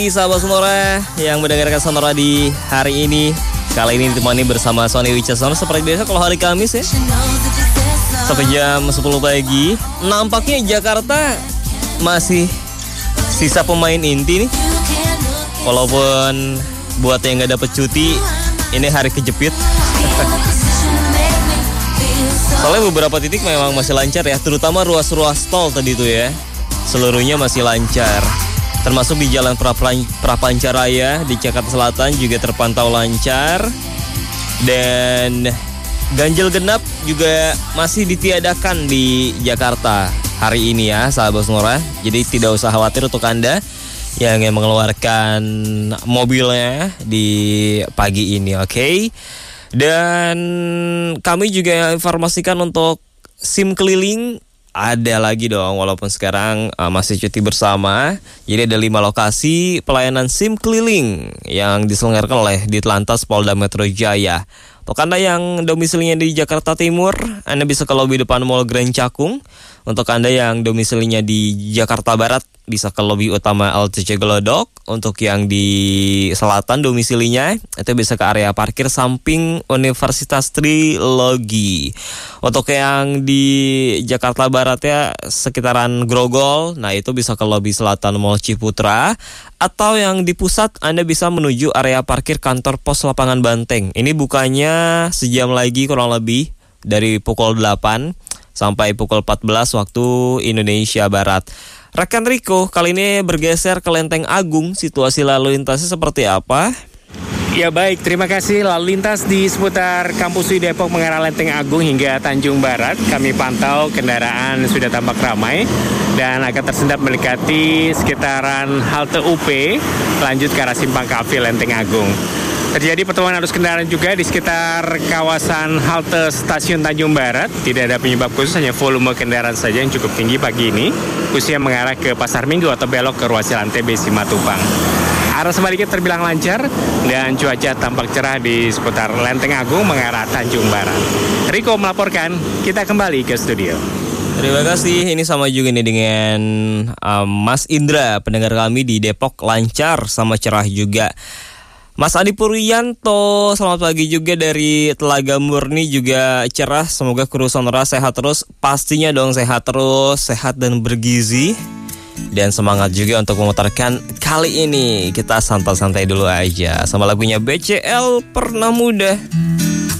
Sahabat Sonora yang mendengarkan Sonora di hari ini. Kali ini ditemani bersama Sony Wicaksono. Seperti biasa kalau hari Kamis ya, sampai jam 10 pagi. Nampaknya Jakarta masih sisa pemain inti nih. Walaupun buat yang gak dapet cuti, ini hari kejepit. Soalnya beberapa titik memang masih lancar ya, terutama ruas-ruas tol tadi tuh ya. Seluruhnya masih lancar. Termasuk di Jalan Prapancaraya di Jakarta Selatan juga terpantau lancar. Dan ganjil genap juga masih ditiadakan di Jakarta hari ini ya, sahabat Sonora. Jadi tidak usah khawatir untuk Anda yang ingin mengeluarkan mobilnya di pagi ini, oke? Dan kami juga informasikan untuk SIM keliling ada lagi dong, walaupun sekarang masih cuti bersama. Jadi ada 5 lokasi pelayanan SIM keliling yang diselenggarakan oleh Ditlantas Polda Metro Jaya. Untuk Anda yang domisilinya di Jakarta Timur, Anda bisa ke lobi depan Mall Grand Cakung. Untuk Anda yang domisilinya di Jakarta Barat, bisa ke lobi utama LCC Glodok. Untuk yang di selatan domisilinya, itu bisa ke area parkir samping Universitas Trilogi. Untuk yang di Jakarta Barat ya, sekitaran Grogol, nah itu bisa ke lobi selatan Mall Ciputra. Atau yang di pusat, Anda bisa menuju area parkir kantor pos lapangan Banteng. Ini bukanya sejam lagi kurang lebih, dari pukul 8 sampai pukul 14 waktu Indonesia Barat. Rekan Riko, kali ini bergeser ke Lenteng Agung. Situasi lalu lintasnya seperti apa? Ya baik, terima kasih. Lalu lintas di seputar Kampus UI Depok mengarah Lenteng Agung hingga Tanjung Barat. Kami pantau kendaraan sudah tampak ramai dan akan tersendat mendekati sekitaran halte UP, lanjut ke arah Simpang Kafe Lenteng Agung. Terjadi pertemuan arus kendaraan juga di sekitar kawasan halte Stasiun Tanjung Barat. Tidak ada penyebab khusus, hanya volume kendaraan saja yang cukup tinggi pagi ini, khususnya mengarah ke Pasar Minggu atau belok ke ruas Jalan TB Simatupang. Arah sebaliknya terbilang lancar dan cuaca tampak cerah di seputar Lenteng Agung mengarah Tanjung Barat. Riko melaporkan, kita kembali ke studio. Terima kasih, ini sama juga nih dengan Mas Indra, pendengar kami di Depok, lancar sama cerah juga. Mas Adi Puryanto, selamat pagi juga dari Telaga Murni, juga cerah. Semoga kru Sonora sehat terus. Pastinya dong sehat terus, sehat dan bergizi. Dan semangat juga untuk memutarkan kali ini. Kita santai-santai dulu aja sama lagunya BCL Pernah Muda.